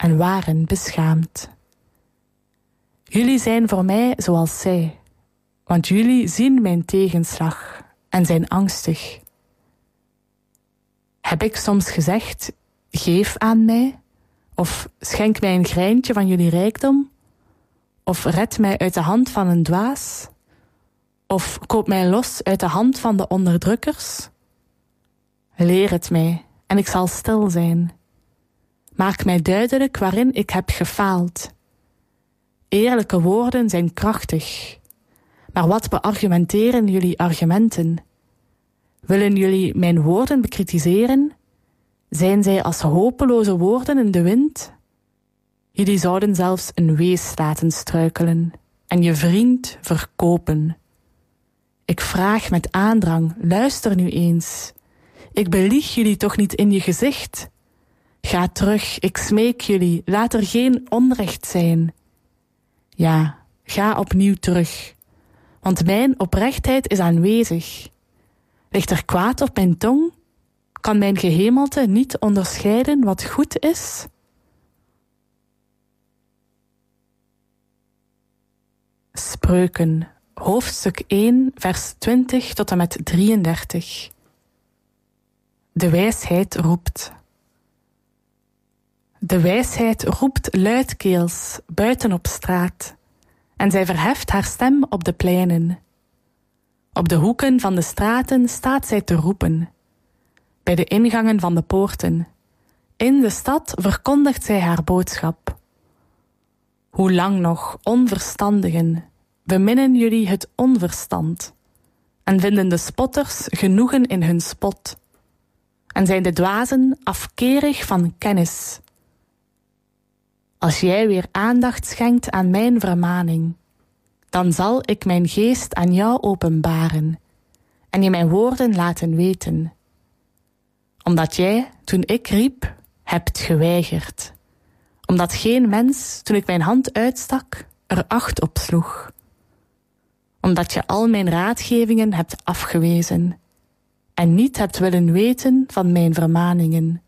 en waren beschaamd. Jullie zijn voor mij zoals zij, want jullie zien mijn tegenslag en zijn angstig. Heb ik soms gezegd, geef aan mij, of schenk mij een greintje van jullie rijkdom, of red mij uit de hand van een dwaas, of koop mij los uit de hand van de onderdrukkers? Leer het mij en ik zal stil zijn. Maak mij duidelijk waarin ik heb gefaald. Eerlijke woorden zijn krachtig, maar wat beargumenteren jullie argumenten? Willen jullie mijn woorden bekritiseren? Zijn zij als hopeloze woorden in de wind? Jullie zouden zelfs een wees laten struikelen en je vriend verkopen. Ik vraag met aandrang, luister nu eens. Ik belieg jullie toch niet in je gezicht? Ga terug, ik smeek jullie, laat er geen onrecht zijn. Ja, ga opnieuw terug, want mijn oprechtheid is aanwezig. Ligt er kwaad op mijn tong? Kan mijn gehemelte niet onderscheiden wat goed is? Spreuken, hoofdstuk 1, vers 20 tot en met 33. De wijsheid roept. De wijsheid roept luidkeels buiten op straat, en zij verheft haar stem op de pleinen. Op de hoeken van de straten staat zij te roepen, bij de ingangen van de poorten. In de stad verkondigt zij haar boodschap. Hoe lang nog, onverstandigen, beminnen jullie het onverstand, en vinden de spotters genoegen in hun spot, en zijn de dwazen afkerig van kennis. Als jij weer aandacht schenkt aan mijn vermaning, dan zal ik mijn geest aan jou openbaren en je mijn woorden laten weten. Omdat jij, toen ik riep, hebt geweigerd. Omdat geen mens, toen ik mijn hand uitstak, er acht op sloeg. Omdat je al mijn raadgevingen hebt afgewezen en niet hebt willen weten van mijn vermaningen.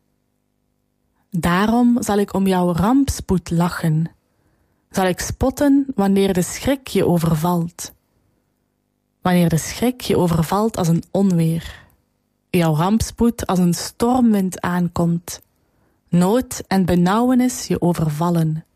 Daarom zal ik om jouw rampspoed lachen. Zal ik spotten wanneer de schrik je overvalt. Wanneer de schrik je overvalt als een onweer. Jouw rampspoed als een stormwind aankomt. Nood en benauwenis je overvallen.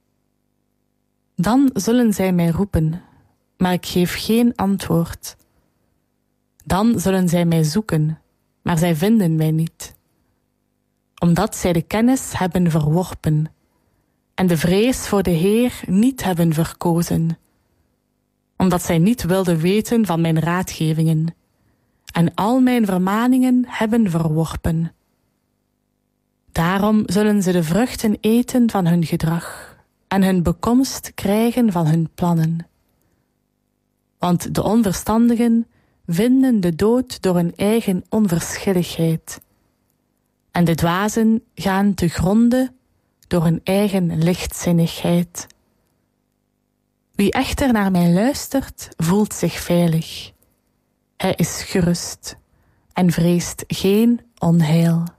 Dan zullen zij mij roepen, maar ik geef geen antwoord. Dan zullen zij mij zoeken, maar zij vinden mij niet. Omdat zij de kennis hebben verworpen en de vrees voor de Heer niet hebben verkozen. Omdat zij niet wilden weten van mijn raadgevingen en al mijn vermaningen hebben verworpen. Daarom zullen ze de vruchten eten van hun gedrag en hun bekomst krijgen van hun plannen. Want de onverstandigen vinden de dood door hun eigen onverschilligheid. En de dwazen gaan te gronde door hun eigen lichtzinnigheid. Wie echter naar mij luistert, voelt zich veilig. Hij is gerust en vreest geen onheil.